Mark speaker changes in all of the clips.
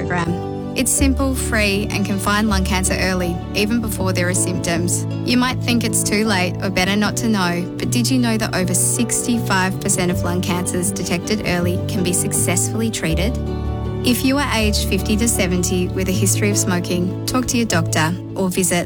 Speaker 1: program. It's simple, free, and can find lung cancer early, even before there are symptoms. You might think it's too late or better not to know, but did you know that over 65% of lung cancers detected early can be successfully treated? If you are aged 50 to 70 with a history of smoking, talk to your doctor or visit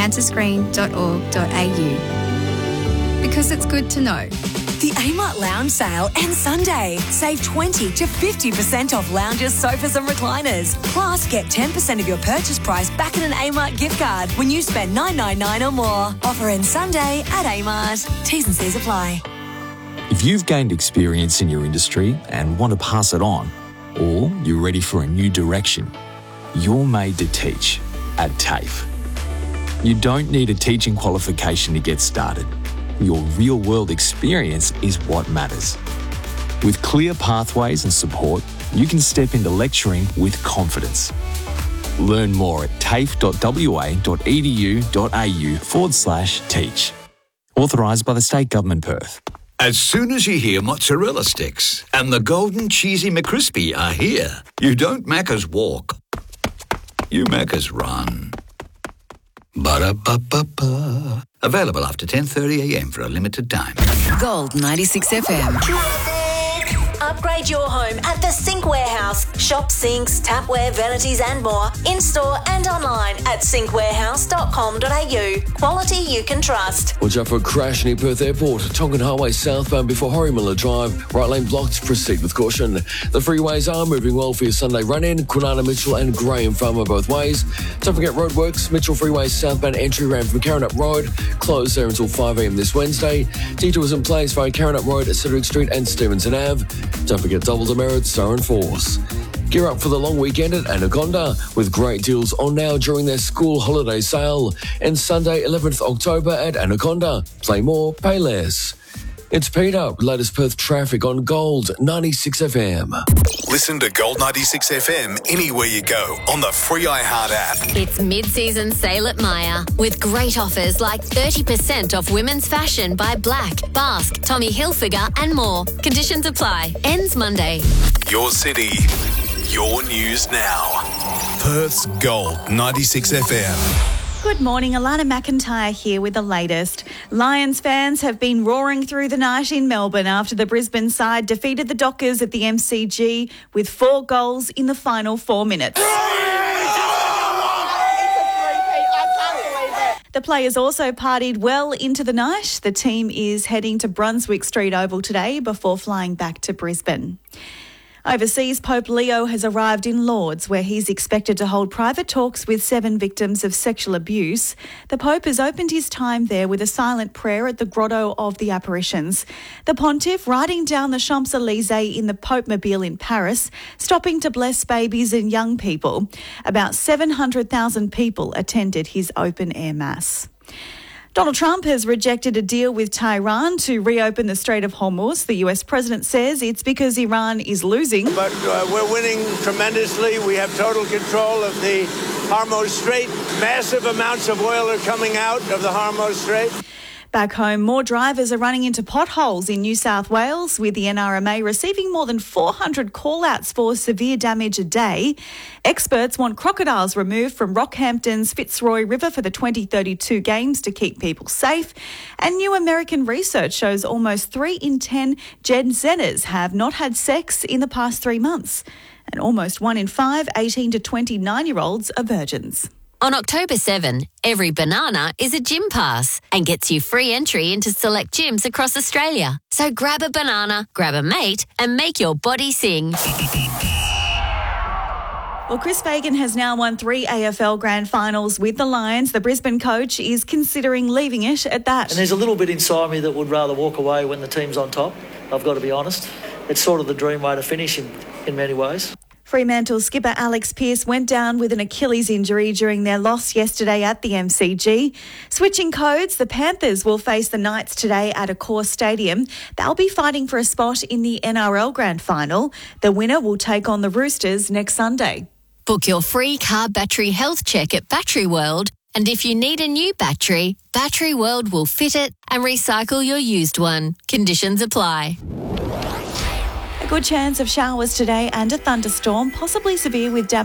Speaker 1: lungcancerscreen.org.au. Because it's good to know.
Speaker 2: The Amart Lounge Sale ends Sunday. Save 20 to 50% off lounges, sofas and recliners. Plus, get 10% of your purchase price back in an Amart gift card when you spend $9.99 or more. Offer ends Sunday at Amart. T's and C's apply.
Speaker 3: If you've gained experience in your industry and want to pass it on, or you're ready for a new direction, you're made to teach at TAFE. You don't need a teaching qualification to get started. Your real-world experience is what matters. With clear pathways and support, you can step into lecturing with confidence. Learn more at tafe.wa.edu.au/teach. Authorised by the State Government, Perth.
Speaker 4: As soon as you hear mozzarella sticks and the golden cheesy McCrispy are here, you don't Macca's walk, you Macca's run. Ba-da-ba-ba-ba. Available after 10:30am for a limited time.
Speaker 2: Gold 96 FM.
Speaker 5: Upgrade your home at the Sink Warehouse. Shop sinks, tapware, vanities and more in-store and online at sinkwarehouse.com.au. Quality you can trust.
Speaker 6: Watch out for a crash near Perth Airport. Tongan Highway southbound before Horrymiller Drive. Right lane blocked. Proceed with caution. The freeways are moving well for your Sunday run-in. Kwinana, Mitchell and Graham Farmer both ways. Don't forget roadworks. Mitchell Freeway southbound entry ramp from Karrinyup Road. Closed there until 5am this Wednesday. Detours in place via Karrinyup Road, Cedric Street and Stevenson Ave. Don't forget double demerits are in force. Gear up for the long weekend at Anaconda with great deals on now during their school holiday sale. And Sunday, 11th October at Anaconda. Play more, pay less. It's Peter, latest Perth traffic on Gold 96 FM.
Speaker 7: Listen to Gold 96 FM anywhere you go on the free iHeart app.
Speaker 8: It's mid-season sale at Myer with great offers like 30% off women's fashion by Black, Basque, Tommy Hilfiger and more. Conditions apply. Ends Monday.
Speaker 7: Your city, your news now. Perth's Gold 96 FM.
Speaker 9: Good morning, Alana McIntyre here with the latest. Lions fans have been roaring through the night in Melbourne after the Brisbane side defeated the Dockers at the MCG with 4 goals in the final 4 minutes. The players also partied well into the night. The team is heading to Brunswick Street Oval today before flying back to Brisbane. Overseas, Pope Leo has arrived in Lourdes, where he's expected to hold private talks with 7 victims of sexual abuse. The Pope has opened his time there with a silent prayer at the Grotto of the Apparitions. The Pontiff riding down the Champs-Élysées in the Pope-mobile in Paris, stopping to bless babies and young people. About 700,000 people attended his open-air mass. Donald Trump has rejected a deal with Tehran to reopen the Strait of Hormuz. The US president says it's because Iran is losing.
Speaker 10: But we're winning tremendously. We have total control of the Hormuz Strait. Massive amounts of oil are coming out of the Hormuz Strait.
Speaker 9: Back home, more drivers are running into potholes in New South Wales, with the NRMA receiving more than 400 call-outs for severe damage a day. Experts want crocodiles removed from Rockhampton's Fitzroy River for the 2032 Games to keep people safe. And new American research shows almost 3 in 10 Gen Zers have not had sex in the past 3 months. And almost 1 in 5 18 to 29-year-olds are virgins.
Speaker 8: On October 7, every banana is a gym pass and gets you free entry into select gyms across Australia. So grab a banana, grab a mate and make your body sing.
Speaker 9: Well, Chris Fagan has now won 3 AFL Grand Finals with the Lions. The Brisbane coach is considering leaving it at that.
Speaker 11: And there's a little bit inside me that would rather walk away when the team's on top, I've got to be honest. It's sort of the dream way to finish in many ways.
Speaker 9: Fremantle skipper Alex Pearce went down with an Achilles injury during their loss yesterday at the MCG. Switching codes, the Panthers will face the Knights today at Accor Stadium. They'll be fighting for a spot in the NRL Grand Final. The winner will take on the Roosters next Sunday.
Speaker 8: Book your free car battery health check at Battery World. And if you need a new battery, Battery World will fit it and recycle your used one. Conditions apply.
Speaker 9: A good chance of showers today and a thunderstorm, possibly severe with damage.